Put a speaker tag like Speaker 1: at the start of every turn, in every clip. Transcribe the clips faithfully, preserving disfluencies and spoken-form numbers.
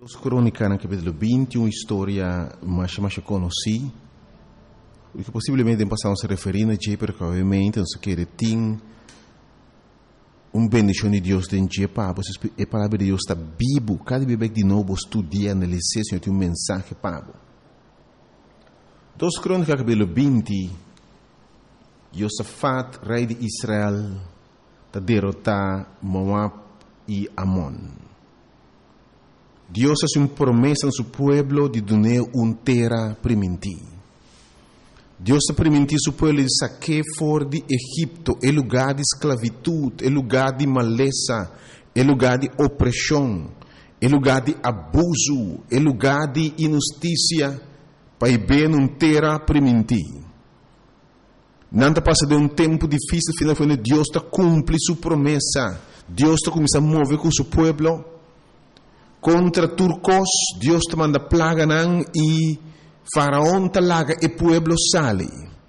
Speaker 1: Os Crônicas, no capítulo vinte, uma história mais, mais conhecida, que possivelmente passamos a referir a Jé, porque obviamente não se quer ter uma bendição de Deus dentro de Jé, a palavra de Deus está vivo, cada vez de novo estudia, analisar, Senhor, tem um mensagem para Dos Crônicas, capítulo vinte, Josafat, rei de Israel, está derrotar Moab e Amon. Deus hace uma promessa no seu povo de dar uma terra permitir. Deus está permitir seu povo de sacar fora de Egipto, é lugar de esclavitud, é lugar de maleza, é lugar de opressão, é lugar de abuso, é lugar de injustiça, para ver uma terra permitir. Não passa de um tempo difícil, finalmente Deus está cumpre sua promessa. Deus está começando a mover com seu povo. Contra turcos, Deus te manda plaga nan e faraón te laga e pueblo sale.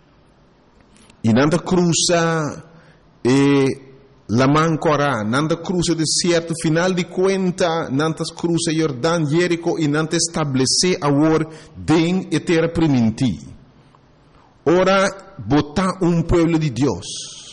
Speaker 1: E nanda cruza e la mancora, nanda cruza o deserto, final de conta, nanda cruza Jordão, Jerico e nanda estabelece agora den e terra primiti. Ora, botar um pueblo de Deus,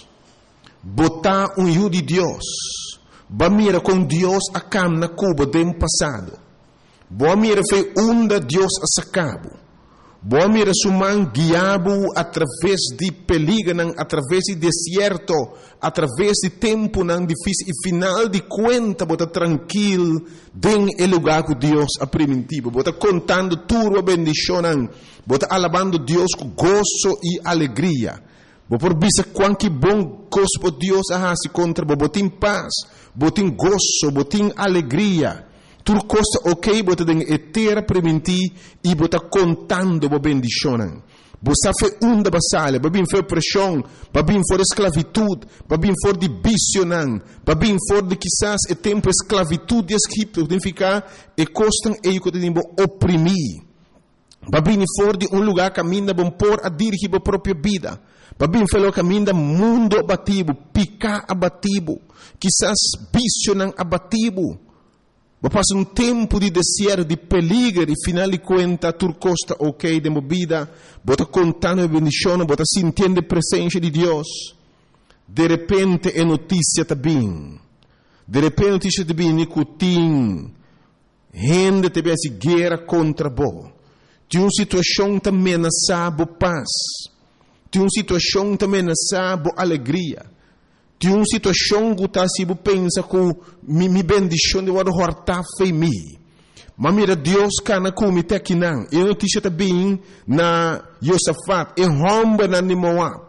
Speaker 1: botar um hijo de Deus. Ba mira com Deus a cam na Cuba do passado. Boa mira foi onda Deus a sacabo. Boa mira suman guiabo através de perigo, através de deserto, através de tempo não difícil e final de conta bota tranquilo den el lugar que Deus a primitivo. Bota contando tua bendição, bota alabando Deus com gozo e alegria. Bo por bisa quanto bom gosto Deus a se contra bo botin paz, botin gozo, botin alegria. Tudo costa ok, bota den etera prementi e bota contando bo bendicionan. Bo sa fe unda basale, babin fe opressão, babin for esclavitud, babin for de bicionan, babin for de quizás e tempo esclavitud de Egipto, significa e costan e eu que bo oprimir. Babin for de um lugar caminha bom por a dirigir a própria vida. Babin falo caminha mundo abatido, picar abatido, quizás visionan abatido. Ba passa um tempo de deserto, de perigo, e final de conta, tu costa ok de movida, bota contando a bendição, bota sentindo a presença de Deus. De repente é notícia também. De repente notícia também, nicotim, gente também se guerra contra bo. De uma situação também na sabo paz. De uma situação também na sabo alegria. De uma situação que está se pensa que mi, mi bendição de wado horta fe mi. Mas mira Deus cana com mi te não. E notícia também na Josafat, e romba na de Moab.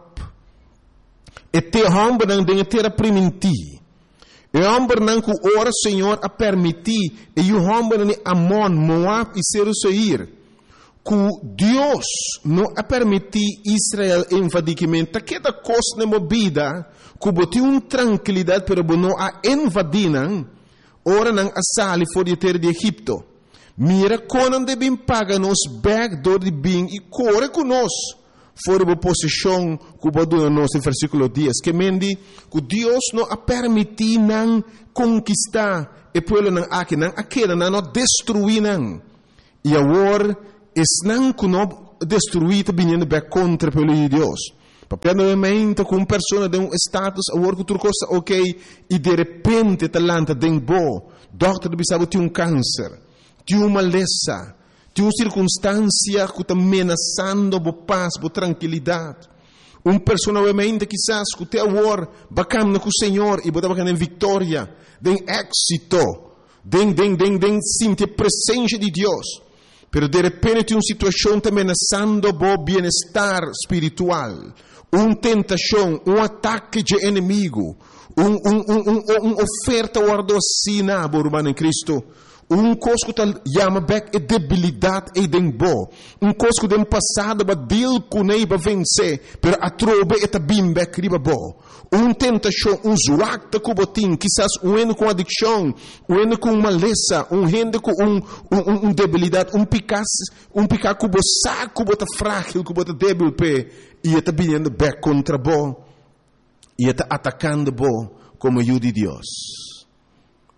Speaker 1: E te romba na de terra primiti. E romba na que ora Senhor a permitir, e o romba na de Amon, Moab e Seir. Que Deus não a permitir Israel invadicamente, que da coisa na vida, que botou uma tranquilidade, pero não a invadiram, ora não a sali fora de terra de Egipto. Mira quando devem pagar nos backdoor de bem e corre conosco, fora da posição que botou nos no versículo dez, que mendi que Deus não a permitir não conquistar e pelo não aqui não aquela não destruir não. E agora es não que não destruir vindo bem contra pelo de Deus. Papel novamente com uma pessoa de um status, a work outra coisa ok, e de repente talanta de bo, doctor bisabo tem um câncer, tem uma maleza, tem uma circunstância que está ameaçando a paz, a tranquilidade. Uma pessoa novamente quizás que tem a war, bacana com o Senhor e botar bacana em vitória, de êxito, de de de de sentir a presença de Deus. Pero de repente tem uma situação também ameaçando o bem-estar espiritual, uma tentação, um ataque de inimigo, uma um, um, um, um oferta guardocina, irmão em Cristo, um coisa que chama back é debilidade e dembo, um coisa que tem passado para deal com ele para vencer, pero a trobe é também back riba bo, uma tentação, um zuacta com botim, quizás um eno com adicção, um eno com maleza, um rende com um, um, um debilidade, um picar, um picar com o saco, bota frágil, com bota débil pé, e está vindo back contra bo, e está atacando bo como o de Deus.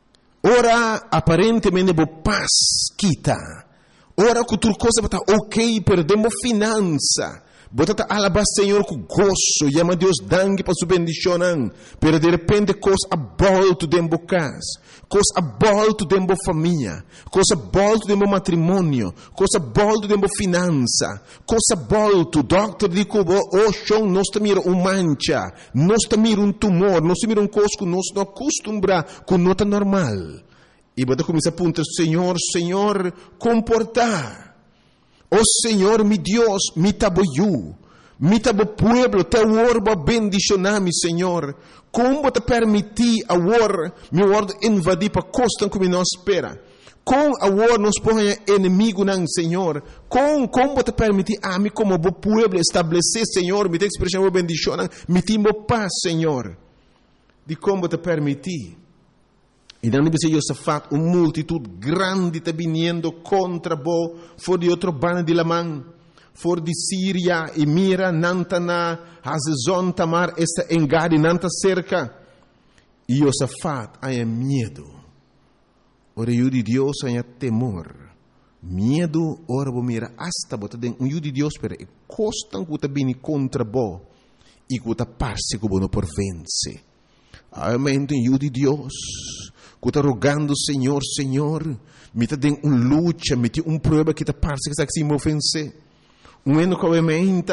Speaker 1: Ora, aparentemente, bo paz kita. Ora, cultura coisa bota ok, perdemos finança. Bota alaba Senhor com gozo, llama Deus dangue para sua bendição, pero de repente coisa abolto dentro casa, coisa abolto dentro família, coisa abolto dentro matrimônio, coisa abolto dentro finança, coisa abolto, doctor diz que o chão nós mira um mancha, nós mira um tumor, nós mira um coisa que nós não acostumbra com nota normal. E bota começa a apontar, Senhor, Senhor, comportar. Oh Senhor, mi Deus, mi taboyu, mi tabo pueblo, te orbo bendicionami, Senhor. Como te permitir a war, mi word invadir para costa como nós espera. Com a war nos põe inimigo não, Senhor. Com como te permitir a mim como bo pueblo estabelecer, Senhor, mi te expressão bo bendição, mi timbo paz, Senhor. De como te permitir. E não deve ser Josafat, uma multitud grande está vindo contra bo, for de outro bando de Lamã, for de Síria, e mira, nantana, Hazezon, Tamar, esta engade, nanta cerca. E Josafat, há medo. Ora, o de Deus, há temor. Medo, ora, bo mira, hasta, bota den, um de Deus, pero, e costan que está vindo contra bo, e que está parce que bo não por vence. Amém, um de Deus. Que está rogando, Senhor, Senhor, me está dando uma luta, me tem uma prova que está parece que está se movendo. Um ano que obviamente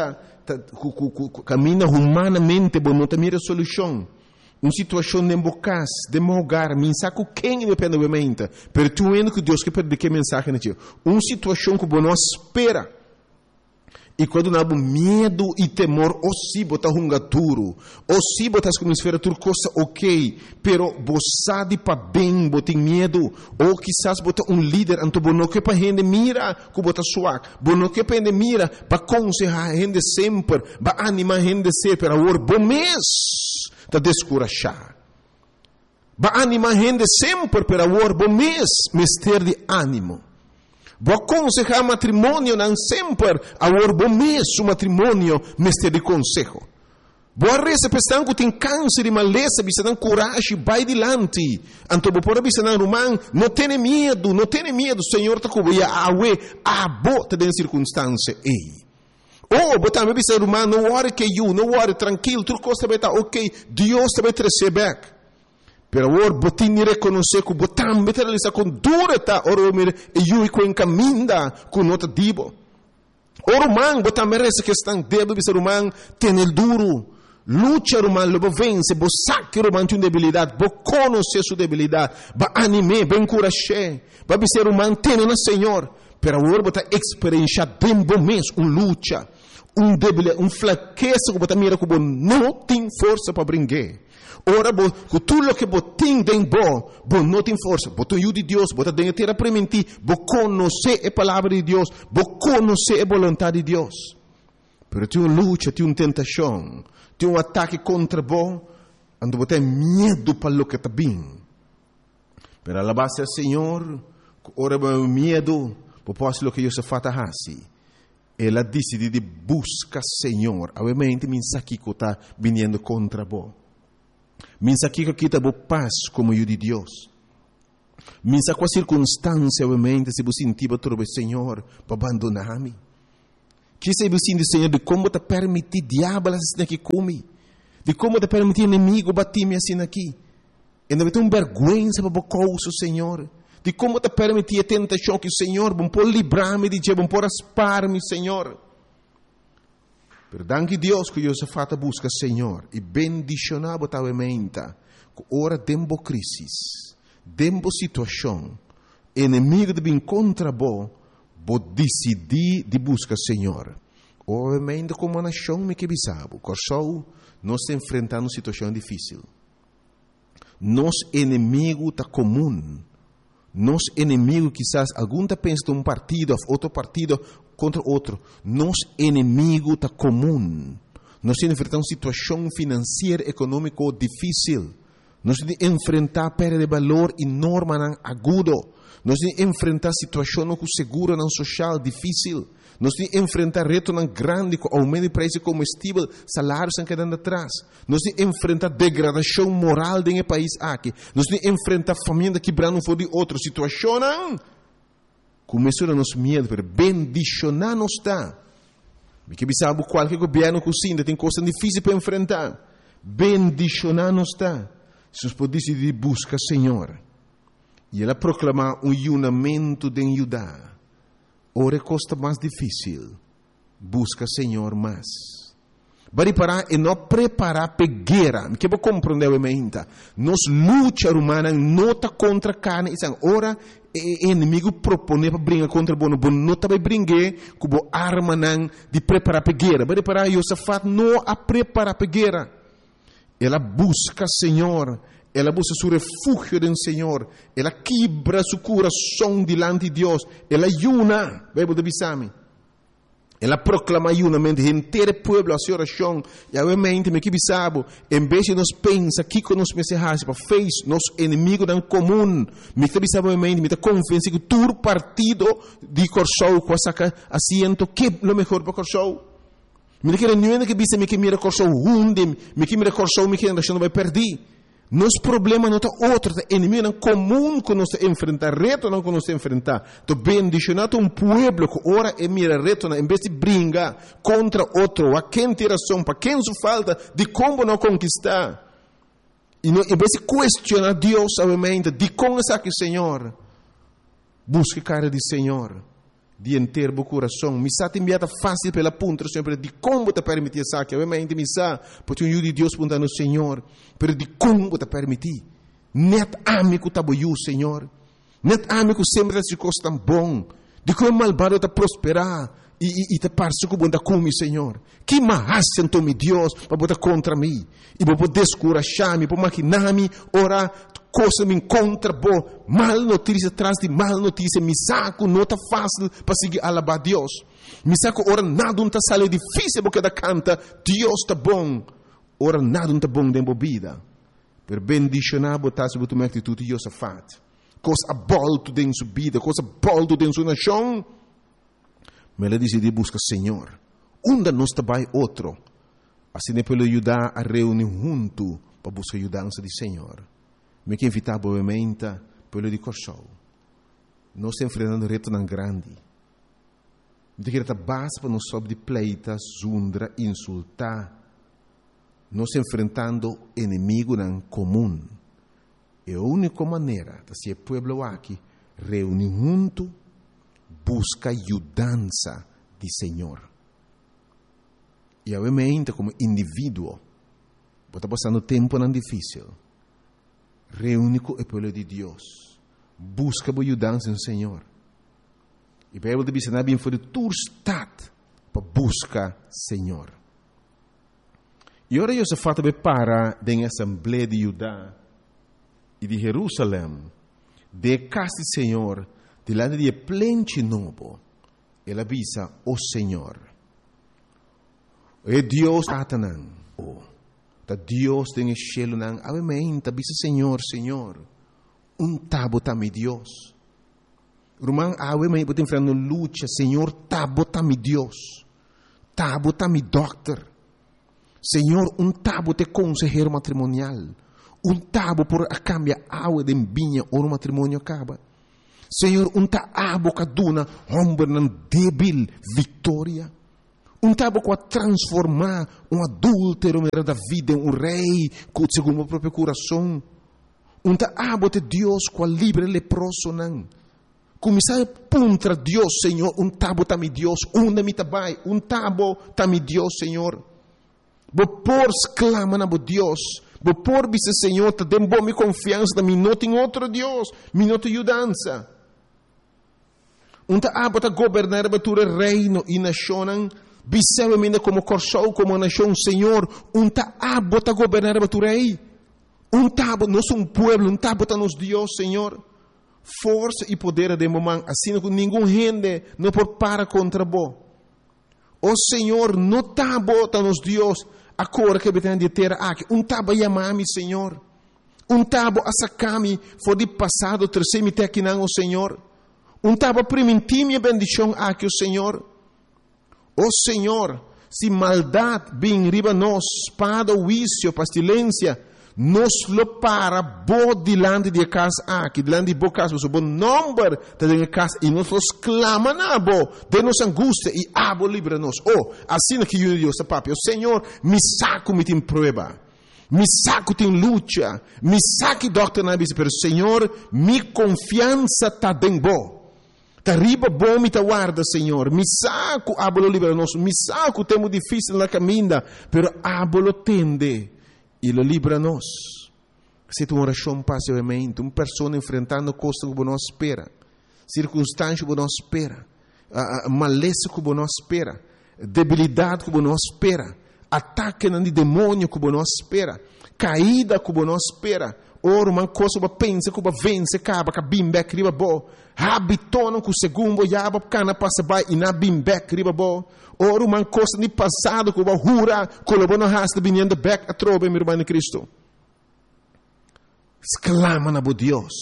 Speaker 1: caminha humanamente, mas não tem solução. Uma situação de embocas, de mogar, me saco quem depende obviamente. Mas tu ano que Deus quer perder que mensagem, uma situação que não espera. E quando nós temos medo e temor, ou se botar runga duro, ou se botar como esfera tudo coisa ok, pero você de para bem, botar medo, ou quizás botar um líder, então bono que para gente mira, que botar suave, bono que para gente mira, para aconselhar a gente sempre, para animar a gente sempre, para o bom mês, para descorachar. Para animar a gente sempre, para o bom mês, mister de ânimo. Vou aconselhar matrimônio não sempre, agora bom mês o matrimônio, mestre de conselho. Boa reza pensando que tem câncer e maleza, você tem coragem, vai adiante. Então, por isso, não, irmão, não tenha medo, não tenha medo, Senhor, está com você, a ué, a bota de circunstância, ei. Oh, botar me bisa irmão, não worry que you, não worry, tranquilo, tudo coisa vai estar ok, Deus vai te receber. Pero agora, botin ni reconhecer que botam meter ali com dura tá, ora mir e eu com encaminda com nota dibo. Ora man, botam merece que estão débil ser humano, tem el duro. Lucha humano, lobo vence, bo saque humano tem debilidade, bo conhecer sua debilidade, ba anime, ba encorajar, ba ser humano tem na Senhor. Pero agora botar experiência dentro mês, um luta, um debilidade, um fraqueza que botar mira que não tem força para brincar. Ora, bo, tudo que você tem dentro, você não tem força. Você tem o de Deus, você tem que aprender, você conhecer a palavra de Deus, você conhecer a vontade de Deus. Mas tem uma luta, tem uma tentação, tem um ataque contra você, onde você tem medo para o que está bem. Mas a base do Senhor, ora, o medo, você pode o que Deus faz assim. Ela decide de buscar o Senhor. Obviamente, me aqui que está vindo contra você. Minsa aqui que kita bo paz como eu de Deus. Minsa com a circunstância, obviamente, se você sentir para o Senhor, para abandonar-me. Que se você sentir, Senhor, de como te permitir diabo assim aqui comigo. De como te permitir inimigo bater-me assim aqui. E não vai ter uma vergonha para o causa, Senhor. De como te permitir a tentação que o Senhor, bom por livrar-me de Deus, bom por aspar-me, Senhor. Pero danke Deus que Josafat busca Senhor e bendicionar botavelmente que ora dembo crisis, dembo situação, inimigo de bem contra bo, bo decidir de buscar Senhor. Obviamente como uma nação me que bisabo, corsou nós enfrentando situação difícil. Nos inimigo tá comum. Nos inimigo quizás algum tá pensa de um partido, outro partido contra outro. Nos inimigo está comum. Nós enfrentamos uma situação financeira, econômica difícil. Nós temos que enfrentar perda de valor enorme não agudo. Nós temos que enfrentar situações com seguro não social difícil. Nós temos que enfrentar reto não grande com aumento de preço de combustível, salários estão quedando atrás. Nós temos que enfrentar degradação moral dentro do país aqui. Nós temos que enfrentar família quebrando um de outra situação. Começou a nos medo, pero bendicionar não está. Porque sabe qualquer governo cozinha tem coisas difíceis para enfrentar. Bendicionar não está. Se nós podemos decidir buscar Senhor. E ela proclamar um unamento de Judá. Ora costa mais difícil. Busca Senhor mais. Bari parar e não preparar para guerra. Me quero compreender o que Nos luta humana não está contra carne. Ora o inimigo propõe para brincar contra bono. Bono não está para brincar com a arma de preparar para guerra. Bari parar e Josafat não a preparar para guerra. Ela busca Senhor. Ela busca seu refúgio no Senhor. Ela quebra seu coração diante de Deus. Ela ayuna. Bebo de bisame. Ela proclama ayunamento. Inteiro povo a sua oração. E obviamente, me que bisabo. Em vez de nós pensar que com nós mensagens para fez nosso inimigo não comum. Me que bisabo obviamente. Me que confiança que todo partido de Corsou com a assento que é o melhor para Corsou. Me que não é que bisa me que mira Corsou hunde. Me que mira Corsou me que não vai perder. Nosso problema não é outro, é inimigo não comum que nós enfrentar, reto não que nós enfrentar. Então, bendicionado um povo que ora e mira reto, em vez de brincar contra outro, a quem tem razão, para quem só falta, de como não conquistar. E não, em vez de questionar Deus, obviamente, de como é que Senhor, busque a cara de Senhor. De inteiro o coração. Me sa enviada fácil pela ponta, sempre de como te permitir isso aqui. Obviamente, me sa, porque um de Deus punta no Senhor, pero de como te permitir. Net amigo tabuiu, Senhor. Net amigo sempre se costa tão bom. De como malvado te prosperar e, e, e te parece que bunda come, Senhor. Que mais sentou me Deus para botar contra mim e para descorajar-me, para maquinar-me, orar. Coisa me encontra boa, mal notícia atrás de mal notícia, me saco, não está fácil para seguir alabar Deus. Me saco, ora nada não está sale difícil porque da canta, Deus está bom. Ora nada não está bom dentro da vida. Per bendicionar botar sobre tua atitude de Josafat. Coisa abolto dentro sua vida, coisa abolto dentro sua nação. Mas ela decide buscar Senhor. Onde nós trabalha outro. Assim é para ajudar a reunir junto para buscar a ajudança do Senhor. Me que invitar obviamente pelo de Corsou. Nós estamos enfrentando reto tão grande. De que está base para nós sobre de pleita, zundra, insultar. Nós estamos enfrentando inimigo não comum. É a única maneira de ser povo aqui reunir junto, busca ajudança de Senhor. E obviamente como indivíduo, está passando tempo não difícil. Reúne com o povo de Deus. Busca a ajudança no Senhor. E a Bíblia diz que não é for tu estado para buscar Senhor. E agora eu se fata para da Assembleia de Judá e de Jerusalém, de casa do Senhor, de lá de plente novo, ela avisa o Senhor. É Deus Satanás. Da Deus tem o cielo nang obviamente bisa Senhor, Senhor, um tabo tami Deus. Rumang obviamente pode enfrentar luta, Senhor, tabo tami Deus. Tabo tami doctor. Senhor, um tabo te consejero matrimonial. Um tabo por a cambia água de vinha ou o matrimônio acaba. Senhor, um tabo caduna homem nan débil vitória. Um tabo para transformar um adúltero da vida em um rei segundo o próprio coração. Um tabo de Deus com a livre leproso não. Começar contra Deus, Senhor. Um tabo tami Deus. Um da mitabai. Um tabo tami Deus, Senhor. Vopor exclama na Deus. Vopor bisa Senhor. Te dem bom confiança da minota em outro Deus. Minota ajudança. Um tabo ta governar batura reino e nação. Bisewamente como Corsou, como nação, Senhor, um tabo está governar a tu rei. Um tabo, nós somos um povo, um tabo está nos Deus, Senhor. Força e poder de momento, assim que nenhum gente não pode parar contra vós. O Senhor, no tabo está nos Deus, agora que tem de ter aqui, um tabo chama-me, Senhor. Um tabo asakami for de passado terceiro me tequinan o Senhor. Um tabo permitir minha bendição aqui o Senhor. O Senhor, se maldade vem riba nós, espada, vício, pestilência, nos lo para bo dilante de casa aqui, dilante de bo casa, o bom número de casa e nós los clama na bo, de nos angústia e abo livra-nos. Oh, assim que eu Deus, papi, o Senhor me saco me tem prova. Me saco tem luta, me saque doctor na bisa, pero Senhor, mi confiança tá bem bo. Tá riba bom me tá guarda, Senhor. Me saco abolo livra-nos, me saco temo difícil na caminha, pero abolo tende e lo livra-nos. Se tu oração passivamente, uma pessoa enfrentando coisas que não espera, circunstâncias que não espera, uh, maleza que não espera, debilidade que não espera, ataque de demônio que não espera, caída que não espera, ora uma coisa que pensa que vence, acaba que bimbek riba bo, habitona que o segundo yaba cana passa by e na bimbek riba bo, ora uma coisa de passado que o hura, que o bono hasta vinhando back a trobe meu irmão em Cristo. Exclama na bo Deus.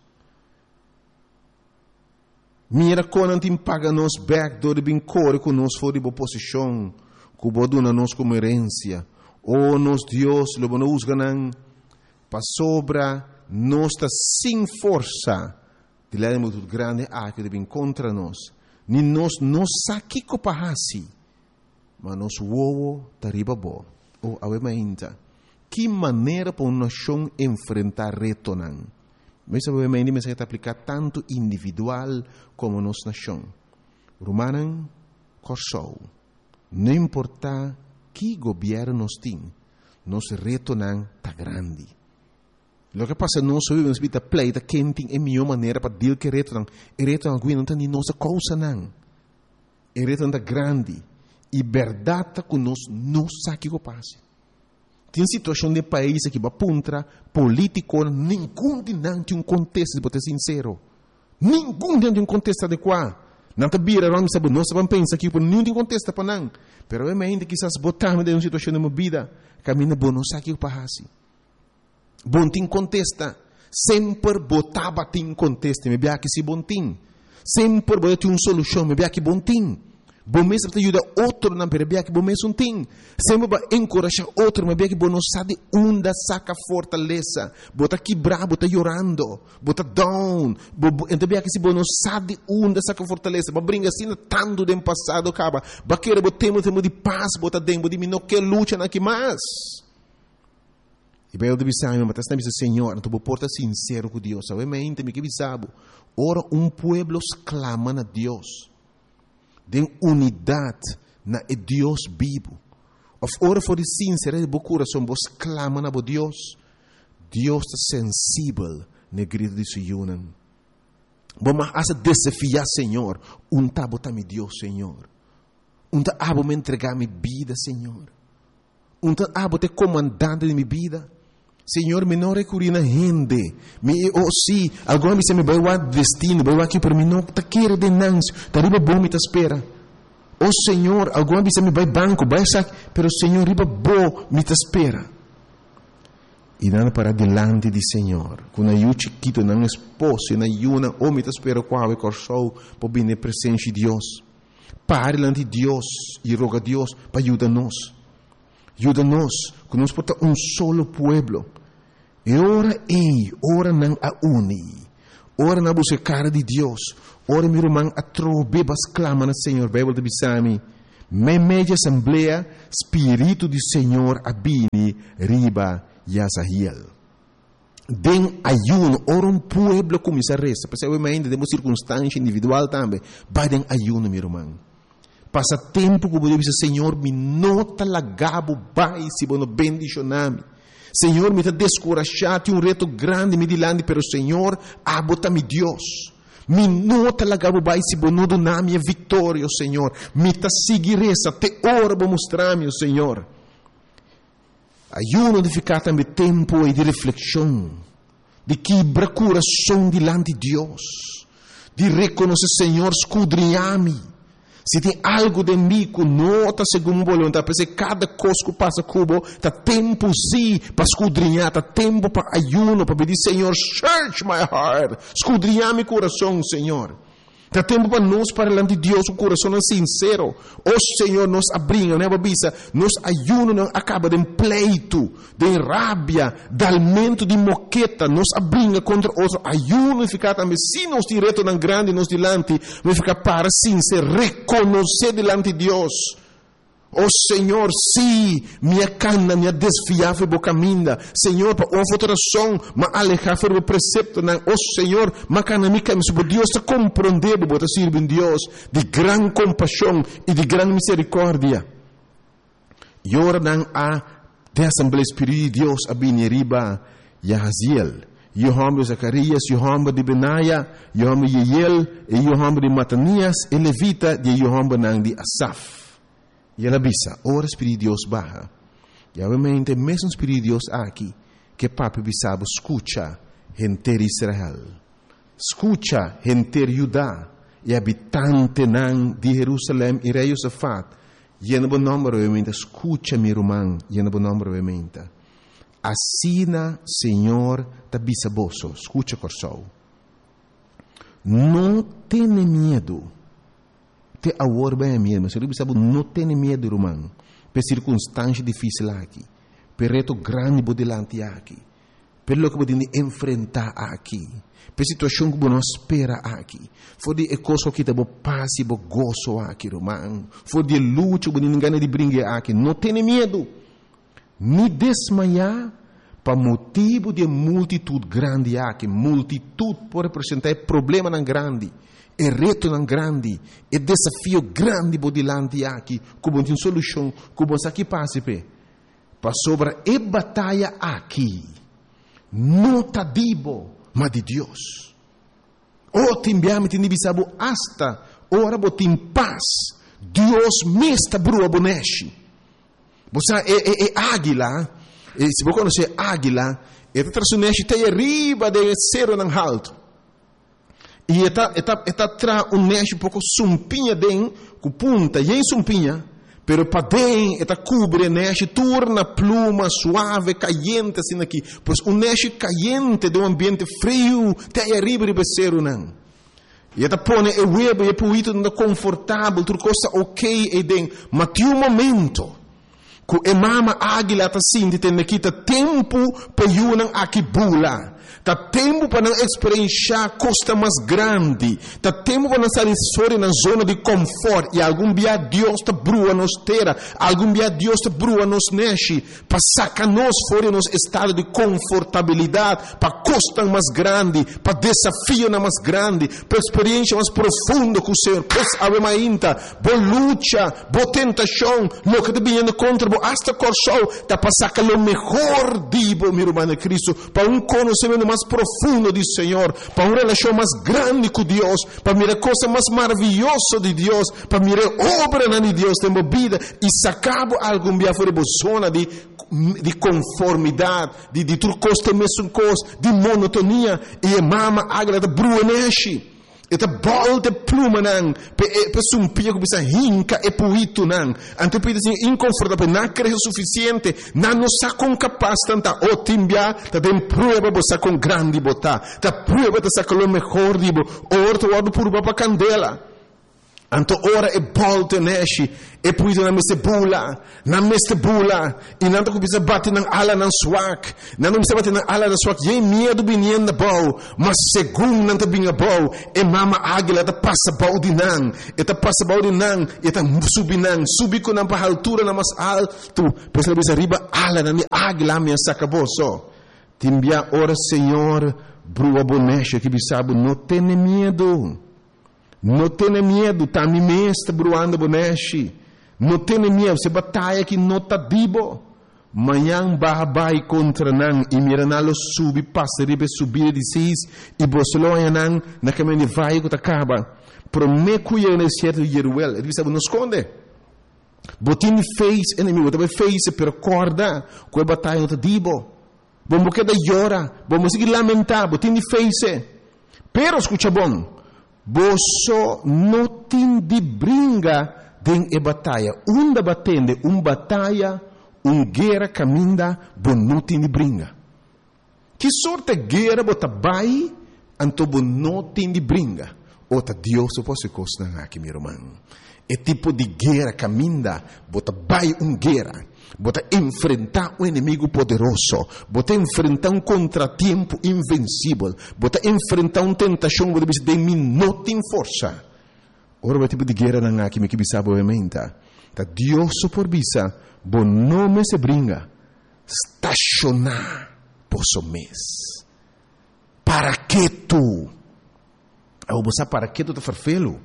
Speaker 1: Mira quando não paga nos back do de bem core que nos for de boa posição, que o boduna nos como herência, ou nos Deus lo bono usganan para sobra nós está sem força de lá muito grande a que deve contra nós ni nós não saque copahasi mas nós uovo tariba bo ou awemainta que maneira para uma nação enfrentar reto nan mas awemainta me se aplicar tanto individual como nossa nação Romanan corsou não importa que governo nós tem nosso reto nan tá grande. Lo que passa não só vivemos vida pleita quem tem a melhor maneira para deal que reto não, e reto não não tem nossa causa não, e reto não grande e verdade que nós não sabe o que passa. Tem situação de país que vai puntra político nenhum de não tem um contexto de ser sincero, nenhum de um contexto adequado. Não te bira vamos saber nós vamos pensar que por nenhum tem contexto para não, pero é ainda que quizás botamos de uma situação de uma vida caminha bom não sabe o que passa. Bom tim contesta, sempre botava tim contesta, me bia que se bom tim, sempre botava uma solução, me bia que bom tim, bom mesmo te ajuda outro não me bia que bom mesmo tim, sempre vai encorajar outro, me bia que bom não sabe onde saca fortaleza, bota quebrar, bota chorando, bota down, então bia que se bom não sabe onde saca fortaleza, mas brinca assim tanto do passado acaba, baqueira botemos temo de paz, bota dentro de mim não quer luta na que mais. E bem, eu deve saber, mas está dizendo, Senhor, tu porta sincero com Deus. Obviamente, me que bisabo. Ora, um pueblo clama a Deus. De unidade na Deus vivo. Of ora for sincero de bo coração, vos clama na bo Deus. Deus está sensível na grito de Sionan. Vamos a desafiar, Senhor. Um tabo tá me Deus, Senhor. Um tabo me entregar minha vida, Senhor. Um tabo te comandante de minha vida. Senhor, me não recorri na gente. Me, oh, sim, agora me se me vai o destino, vai aqui por mim, não tá queira de nãos, tá riba bom me tá espera. Oh, Senhor, agora me se me vai banco, vai sac, pero Senhor, riba bom me tá espera. E nada para delante de Senhor, com a yu chiquito, não esposo, na yuna, oh, me tá espera qual é corsou, por vir presente de Deus. Pare diante de Deus e roga a Deus para ajudar-nos. Ajuda-nos, que nós porta um solo pueblo. E ora ei, ora não a uni. Ora na busca cara de Deus. Ora meu irmão a trobe bas clama na Senhor. Bíblia de Bisami. Me media assembleia, Espírito do Senhor abini, riba e azahiel. Den ayuno, ora um pueblo começa a resta. Porque eu ainda temos circunstância individual também. Vai den ayuno, meu irmão. Passa tempo que eu dizer, Senhor, me nota lagabo, vai, se bono bendicioname. Senhor, me está descorajado, um reto grande me dilante, pero Senhor, abota-me Deus. Me nota lagabo, vai, se bono do nome a vitória, Senhor. Me está seguir essa, te ora para mostrar-me, Senhor. Ayuno de ficar também tempo e de reflexão, de quebrar coração dilante de Deus, de reconhecer, Senhor, escudrinhar-me. Se tem algo de mim que não está segundo voluntade, porque cada coisa que passa cubo, está tempo sim para escudrinhar, está tempo para ayuno, para pedir, Senhor, search my heart, escudrinhar meu coração, Senhor. Está tempo para nós, para diante de Deus, o coração é sincero. O Senhor nos abrinha, né, babisa? Nos ayuno não acaba de pleito, de rábia, de alimento de moqueta, nos abrinha contra outro ayuno e ficar também, se nos direto na grande, nos dilante, vai ficar para sim, se reconhecer dilante de Deus. Oh Senhor, sim, minha cana, minha desfiava e caminha. Senhor, para uma alteração, me alejar do precepto, não. Oh Senhor, me cana, me cana, se Deus te compreender, para servir Deus de grande compaixão e de grande misericórdia. E ora não há de Assembleia Espírita de Deus a Bineriba, Yahaziel, Yohamba de Zacarias, Yohamba de Benaia, Yohamba de Yeiel, e Yohamba de Matanias, e Levita de Yohamba não de Asaf. E ela bisa, ora Espírito de Deus barra. E obviamente, mesmo Espírito de Deus aqui, que papi bisabo, escucha, gente de Israel. Escucha, gente de Judá, e habitante nan de Jerusalém, e rei Josafat. E no bom nome, obviamente, escucha, meu irmão, e no bom nome, obviamente. Assina, Senhor, ta bisaboso, escucha, corsou. Não tenha medo. Te agora bem mesmo, mas eu sabe não tem medo, irmão, por circunstância difícil aqui, por reto grande por delante aqui, pelo que podemos enfrentar aqui, por situação que não espera aqui, for de coisa que te bo paz e bo gozo aqui, irmão, for de luta que ninguém de brincar aqui, não tem medo, me desmaiar para motivo de multitude grande aqui, multitude por representar problema não grande. É reto não grande, é desafio grande por delante aqui, como tem solução, como aqui passa pe, para sobre é batalha aqui, não tá dibo, mas de Deus. O timbiame tem bisabo hasta ora botim paz, Deus mesta brua boneshi. Você é, é, é águila, e se você conhecer águila, é traçuneshi tem arriba de cero não alto. E está está está tra um neste pouco sumpinha den com punta e em sumpinha, pero para den está cobre neste torna pluma suave caliente assim aqui, pois um neste caliente de um ambiente frio tem arriba de becero não. E está põe o web e puito não confortável, tudo coisa ok e den, mas tem um momento que a mama águila está assim de ter naquita tempo para yunang aqui bula. Tá tempo para não experienciar costa mais grande. Tá tempo para não sair fora na zona de conforto. E algum dia Deus te brua nos terra. Algum dia Deus te brua nos neche. Para sacar nós fora nos estado de confortabilidade. Para costa mais grande. Para desafio mais grande. Para experiência mais profunda com o Senhor. Pois ave mainta. Boa luta. Boa tentação. Lo que te vindo contra. Boa hasta corso. Tá para sacar o melhor dibo, meu irmão de Cristo. Para um conhecimento mais profundo do Senhor, para uma relação mais grande com Deus, para mirar coisa mais maravilhosa de Deus, para mirar obra de Deus tem vida e sacar algum dia fora de zona de de conformidade, de de tudo coisa mesmo coisa, de monotonia e a mama agra de bruaneshi. Eta bol de pluma nang, pe pe sumpia que bisa hinca e puito nang. Anto pide assim inconfortável, não creio suficiente, não nos sacam capaz tanta o timbia, ta tem prova bosa com grande bota, ta prova ta saca o melhor dibo, orto wado por baba candela. Anto ora e bolte neshi e puito na meste bula, na meste bula, e nanto que bisa bate nang ala nang swak, nanto bisa bate nang ala nang swak, ye medo binien na bau, mas segundo nanto binga bau, e mama águila ta passa bau di nang, e ta passa bau di nang, e ta subi nang, subi ko nang pa altura na mas alto, pesa bisa riba ala nang águila minha sacaboso. Timbia ora Senhor, brua bonecha que bisabo não tem medo. Não tenha medo, tá me mesta bruando boneche. Não tenha medo, se batalha que não tá dibo. Manhã babai contra nan e miranalo subi passa ribe subir de seis e bosloia nan na caminho vai que acaba. Prometo eu nesse certo Jeruel, ele sabe nos esconde. Botin fez inimigo, também fez per corda, com a batalha não tá dibo. Bom porque da llora, bom seguir lamentar, botin fez. Pero escucha bom. Boso não tem de bringa den e batalha. Unda batende, um batalha, um guerra caminda, bo não tem de bringa. Que sorte guerra bota bai, anto bo não tem de bringa. Ota Deus o posso costar aqui, meu irmão. É tipo de guerra caminda, bota bai um guerra. Bota enfrentar um inimigo poderoso, bota enfrentar um contratempo invencível, bota enfrentar uma tentação que você tem não tem força. Ora, o tipo de guerra não há que me que bisa obviamente. Tá Deus por bisa, bom nome se bringa, estacionar posso mês. Para que tu? Eu vou para que tu te farfelo?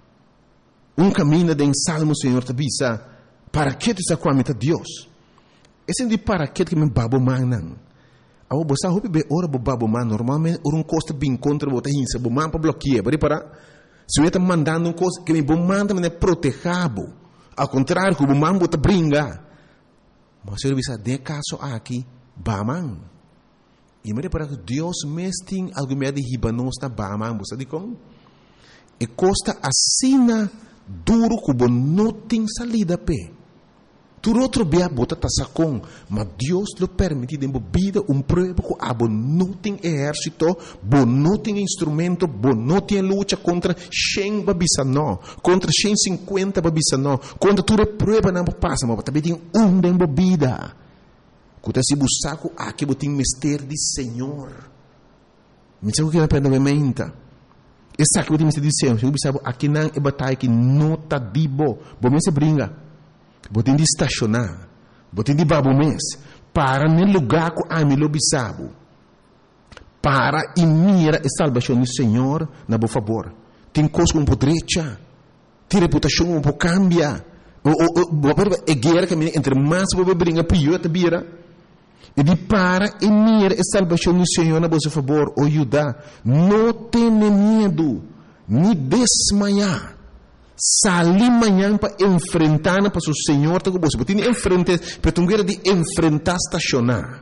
Speaker 1: Um caminho de salmo, Senhor, te bisa. Para que tu está com a meta Deus? Esse é de para que que me babo manan. Ao você hope be ora bo babo man normalmente um costa bem contra bota hinsa bo man para bloquear, bari para se eu está mandando um coisa que me bo manda me protegabo. Ao contrário, que bo man bota bringa. Mas eu bisa de caso aqui baman. E me para que Deus mesting algo me de hibanos na baman, você diz e costa assina duro que bo não tem salida pe. Tu outro bia bota tasacon, mas Deus lo permite de vida um prova que abo não tem exército, bo não tem instrumento, bo não tem luta contra cem babisa não, contra cem e cinquenta babisa não, contra tu prova não passa, mas também tem um de vida. Quando se busca aqui botin mister de Senhor, me diz que na pena me menta. Essa que botin mister de Senhor, eu bisabo aqui não é batalha que não tá dibo, bo me se bringa. Botin de estacionar, botin de babo mês, para no lugar que a mim lo bisabo, para e mira a salvação do Senhor, na bo favor. Tem coisa um pouco direita, tem reputação um pouco cambia, o o o é guerra que entre mais bobe brinca pior te bira, e de para e mira a salvação do Senhor na bo favor, o ajuda, não tenha medo, nem desmaiar. Salir manhã para enfrentar para o Senhor, tá com você. Porque tem enfrentar, para um guerra de enfrentar estacionar.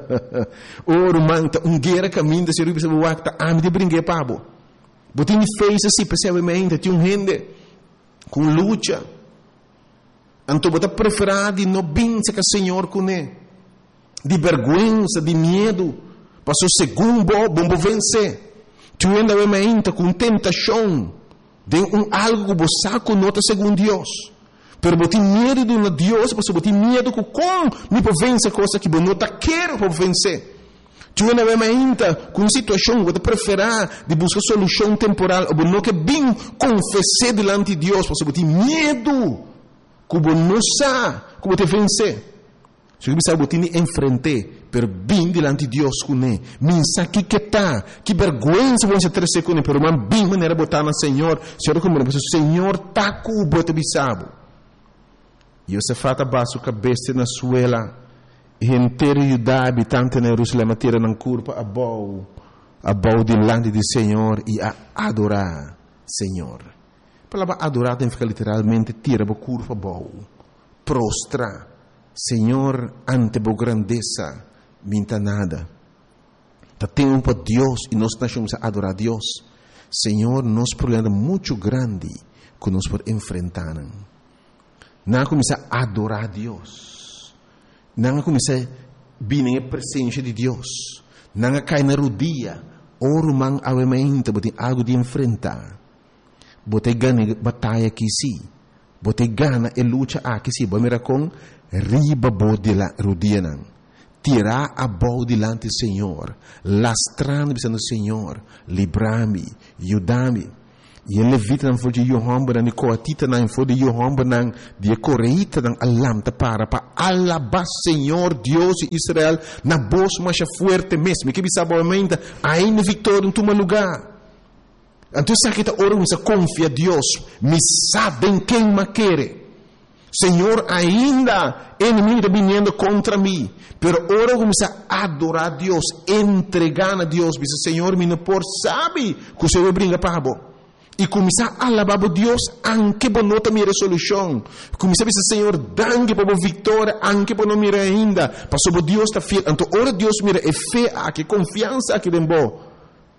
Speaker 1: Oro manta, um guerra caminho de ser o bispo wakta, a me de brincar pabo. Porque tem fez assim, percebe tem um gente com luta. Então bota preferar de não bença que o Senhor com ele, de vergonha, de medo, para o segundo bom vencer. Tu ainda vai com tentação. De um algo que você conota segundo Deus. Pero você tem medo de um Deus, você tem medo que como me pode vencer coisa que você não quer para vencer. Tu ainda vai ainda com situação que você prefere de buscar solução temporal, ou não que bem confessar diante de Deus, você tem medo que você não sabe como te vencer. Se você sabe, você enfrentar, pero bem diante de Deus com ele. Minsa que que tá, que vergonha se você trazer com ele, pero man bem maneira botar no Senhor. Senhor como o Senhor tá com o bote bisabo. E você fata baixo cabeça na suela, e inteiro Judá habitante na Jerusalém tira na curva a bau, a bau diante do Senhor e a adorar Senhor. A palavra adorar tem que ficar literalmente tira a curva a bau, prostrar. Senhor, ante a grandeza, minta nada. Tá tempo para Deus e nós estamos a adorar a Deus. Senhor, nosso problema é muito grande que nós podemos enfrentar. Não começar a adorar a Deus. Não começar a vir na presença de Deus. Não cair na rodilha. Oro man avementa, botem algo de enfrentar. Botem ganha batalha aqui sim. Botem gana e luta aqui sim. Vamos com riba bo de la rodilha. Tirar a bola delante do Senhor, lastrando o Senhor, livrar-me, ajudar-me. E ele levita não foi de Johan Banan, de Coatita não foi de Johan Banan, de Coreita não alamta para para alabar Senhor Deus de Israel na voz mais forte mesmo. Que bisa boamente ainda vitória em todo lugar. Então se aqui está orando, se confia Deus, me sabem quem me quer. Senhor, ainda inimigo está vindo contra mim, pero ora começa a adorar a Deus, entregar a Deus, diz Senhor, me não por sabe que o Senhor brinca para bo. E começar a alabar a Deus, anche por não ter minha resolução. Começar a dizer Senhor, danke por a vitória, anche por não mira ainda, para sobre Deus está fiel. Então ora Deus mira é fé, a que confiança aqui dentro.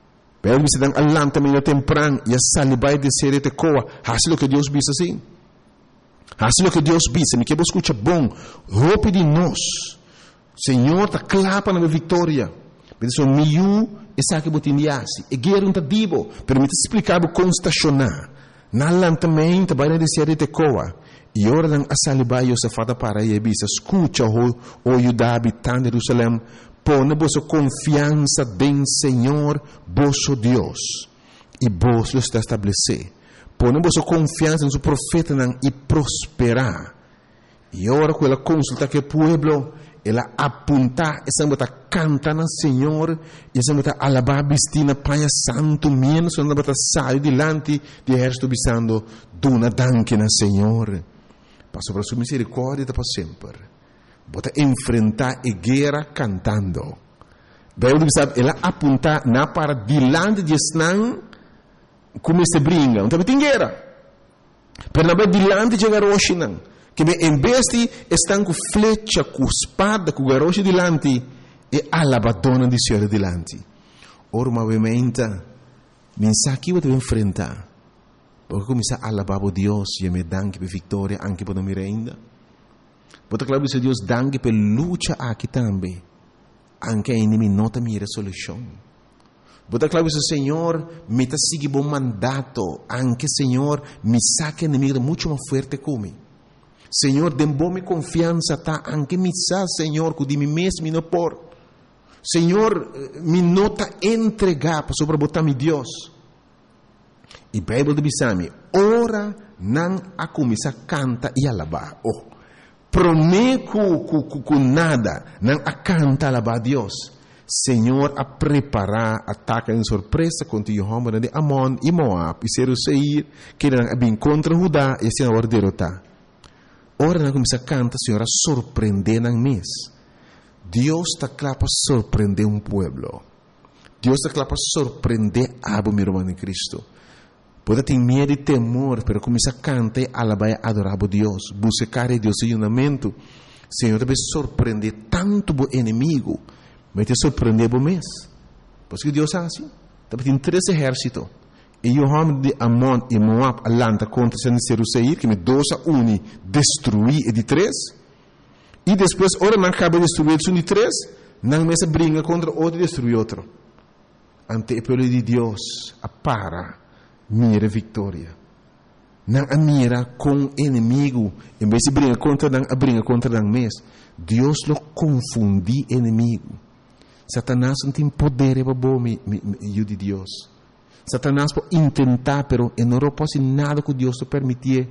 Speaker 1: Pero bisa dang alam também no temprano e a salibai de ser te coa. Hasil o que Deus bisa assim. Hasil o que Deus bisa. Me que você escuta bom. Roupa de nós. Senhor tá clapa na vitória. Mas o miu essa que botindiasi. E guerra um tadibo. Permite explicar o constacionar. Na alam também também de ser te coa. E ora dang a salibai o safada para e bisa. Escuta o o Judá habitante de Jerusalém. Pone vossa confiança em Senhor, vosso Deus, e vos lo está estabelecer. Pone vossa confiança em seu profeta e prosperar. E ora, com ela consulta que o povo, ela apunta, essa bota canta na Senhor, e essa bota alabar bistina Pai Santo, menos essa bota sai delante de exército bisando, dona danke na Senhor. Passo para sua misericórdia para sempre. Bota enfrentar a guerra cantando. Bem, sabe, ela apunta na para dilante de Snan como se brinca. Então tem guerra. Pero na dilante de garoshi não. Que em vez de estão com flecha, com espada, com garoshi dilante, e alabadona de Senhor dilante. Ora, obviamente, mensagem que você vai enfrentar. Porque começa a alabar a Deus e me dá que vitória anche para me ainda. Bota claro se Deus dangue per luta aqui também. Anche a inimigo nota mira solução. Bota claro se Senhor me tá seguir bom mandato. Anche Senhor me saque inimigo muito mais forte como. Senhor, dem bom me confiança tá. Anche me sa Senhor que de mim mesmo não por. Senhor, me nota entregar para sobre botar mi Deus. E Bíblia de Bisami, ora não a começar canta e alabar. Oh. Prometo com nada, não a canta alabar a Deus. Senhor, a preparar ataque em surpresa contra o homem de Amon e Moab, e ser o Seir, que não bem contra Judá, e assim agora derrotar. Ora, não começa a cantar, Senhor, a surpreender na mês. Deus está claro para surpreender um povo. Deus está claro para surpreender a meu irmão em Cristo. Pode ter medo e temor, pero começa a cantar e alabar e adorar a Deus. Buscar a Deus em unamento. Senhor, deve surpreender tanto o inimigo, mas te surpreender o mês. Por isso que Deus é assim. Deve ter três exércitos. E o homem de Amon e Moab alanta contra Seir, que me dois a um destruir e de três. E depois, ora não acaba de destruir um de três, não me se brinca contra outro e destruir outro. Ante o povo de Deus, a para. Mira vitória. Não a mira com inimigo. Em vez de brincar contra não a brinca contra não mês. Deus lo confundi inimigo. Satanás não tem poder para bom me de Deus. Satanás pode tentar, pero não pode nada que Deus te permitir.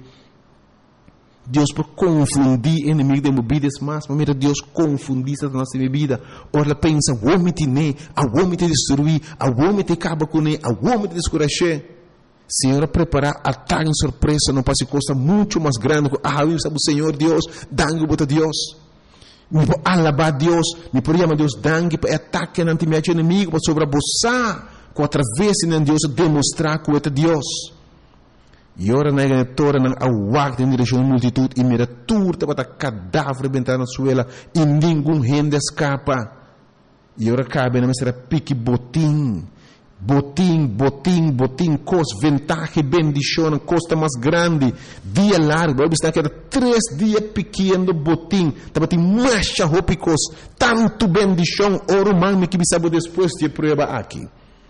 Speaker 1: Deus pode confundir inimigo de minha vida, mas mira Deus confundir Satanás de minha vida. Ora pensa, o homem te ne, o homem te destruir, o homem te acaba com ele, o homem te descuracher. Senhor, preparar ataque em surpresa não passa coisa muito mais grande. Ah, eu sabe o Senhor Deus, dangue para Deus. Me pode alabar Deus, me pode chamar Deus dangue para ataque ante meu inimigo, para sobreposar, com através de Deus demonstrar que é Deus. E ora na igreja não aguarda em direção à multitud e mira turta para cadáver bentar na suela e nenhum gente escapa. E ora cabe na mesa pique botim. Botim, botim, botim, cos, ventaja, bendição, costa mais grande, dia largo, vai estar que era três dias pequeno botim, estava tem mais roupas, tanto bendição, oro mami que sabe depois de prova aqui,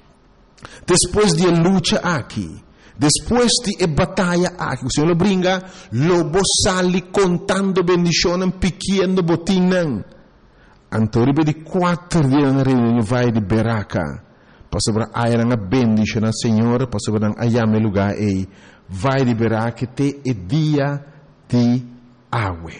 Speaker 1: depois de luta aqui, depois de batalha aqui, o Senhor brinca, lobo sali contando bendição, pequeno botim, não, antoribe de quatro dias na reunião vai de Beraca. Pastor ayah nga bendition na Senhor, pastor nang ayame lugar e vai liberar que te é dia de awe.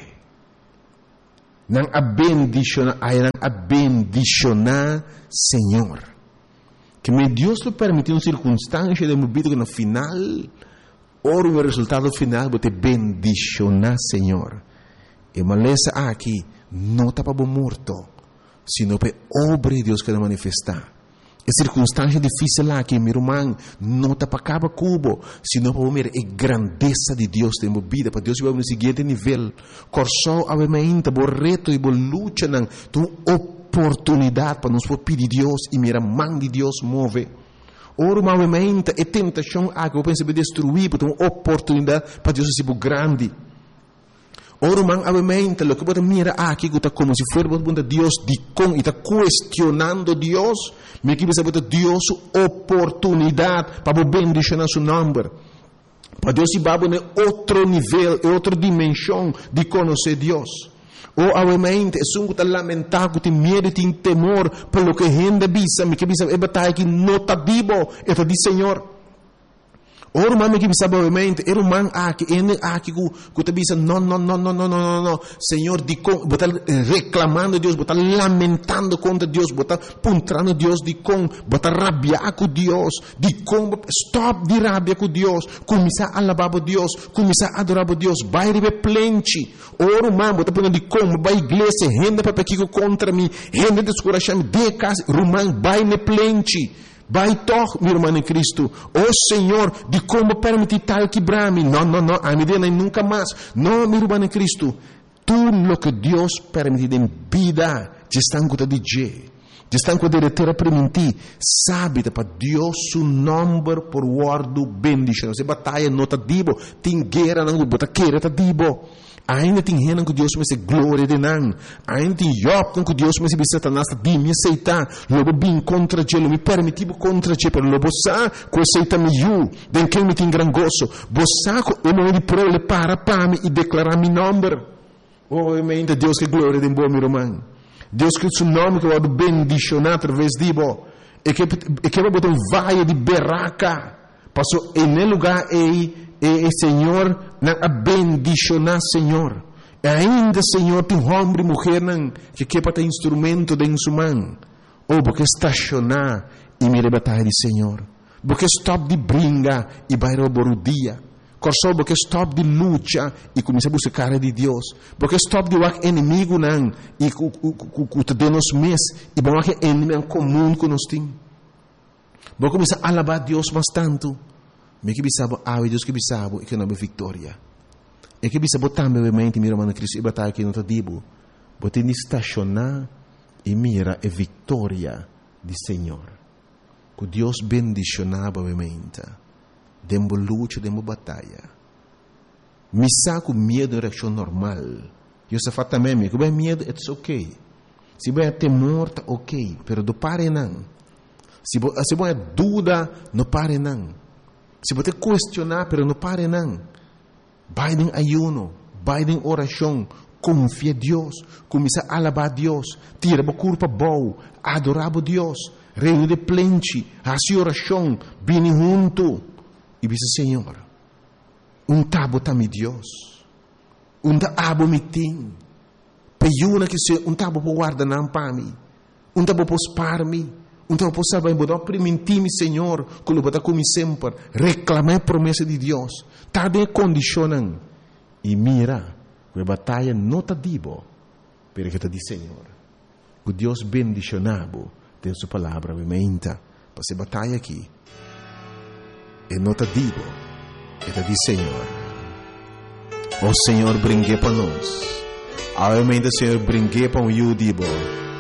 Speaker 1: Nang a bendition ayah nang a bendicionar Senhor. Que me Deus lhe permitiu uma circunstância de vida que no final, ora o resultado final, vou te bendicionar Senhor. E maleza aqui, não está para morto, sino para obra de Deus que vai manifestar. É circunstância difícil lá que meu irmão não está para acabar cubo, sino para ver a grandeza de Deus em minha vida, para Deus vai no seguinte nível. Corsou a mente, o reto e a luta, tu oportunidade para nos pedir Deus e mira mão de Deus move. Ora, mas obviamente, é tentação a que eu penso que destruir, porque é uma oportunidade para Deus ser grande. Ora, mas obviamente, o que você mira aqui, que está como se fosse Deus de com, e está questionando Deus, mas que você Deus oportunidade para bendicionar seu nome. Para Deus se baba em outro nível, em outra dimensão de conhecer Deus. Ou, obviamente, é um que lamentar, que tem medo, tem temor, pelo que a gente bisa, mas que bisa é batalha que não está vivo, é de Senhor. Ora, mami que bisa, obviamente, é um man aqui, é aqui que te bisa, não, não, não, não, não, não, não, Senhor, de com, botar reclamando Deus, botar lamentando contra Deus, botar puntrando Deus de com, botar rabiar com Deus, de com, stop de rabia com Deus, começar a alabar Deus, começar a adorar Deus, vai receber plente. Ora, mami, botar punta de com, vai igreja, renda para pequeno contra mim, renda de escurachar, de casa, rumang, vai ne plente. Vai toch, meu irmão em Cristo. Oh Senhor, de como permitir tal quebrar-me? Não, não, não, a medida nunca mais. Não, meu irmão em Cristo. Tudo o que Deus permite em vida, te estão com de G. Te estão com de terra permitir. Sabe, para Deus, o nome por guardo bendição. Se batalha não está dibo, tem guerra não bota queira está dibo. Ainda tem gente que Deus me se glória de não. Ainda tem Job que Deus me se Satanás de me aceitar. Logo bem contra ele, me permitivo contra ele, pero logo sa que aceita me eu, den que me tem gran gozo. Bosa ko o momento pro le para para me e declarar meu nome. Oh, obviamente Deus que glória de bom meu irmão. Deus que seu nome que vai bendicionar através de bo. E que e que vai botar um valle de berraca. Passou em lugar aí e o Senhor a bendicionar, Senhor. E ainda, Senhor, tem homem e mulher que quer para ter instrumento de sua mão. Ou porque estacionar e me rebatar de Senhor. Porque stop de brinca e vai roubar o dia. Corso porque stop de luta e começa a buscar de Deus. Porque stop de wak inimigo não e que te dê nos mês e bom que inimigo comum que nós temos. Porque começa a alabar Deus bastante. Me que bisabo, ah, Deus que bisabo, e que não é vitória. E que bisabo também, obviamente, meu irmão Cristo, e batalha aqui no Tadibo. Bote de estacionar e mira a vitória do Senhor. Que Deus bendicionava, obviamente. Dembo luta, dembo batalha. Me saco medo de reação normal. Eu só faço também, que bem medo, é ok. Se bem temor, tá ok. Pero do pare não. Se bem dúvida, não pare não. Se você questionar, pero não pare não. Vai em ayuno, vai em oração, confia em Deus, começa a alabar a Deus, tira a culpa boa, adorar a Deus, reino de plente, a sua oração, vem junto. E diz, Senhor, um tabo tá me Deus, um tabo me tem, peiuna que se um tabo por guardar não para mim, um tabo por spar me. Então, eu posso saber, eu permitir-me, Senhor, que eu vou como sempre, reclamar a promessa de Deus. Está de condicionando. E mira, a batalha não está dibo, pero que está de Senhor. Que Deus bendicionado, tem sua palavra, obviamente, para essa batalha aqui. E não está dibo, está de Senhor. O Senhor brinque para nós. Obviamente, o Senhor brinque para o eu dibo.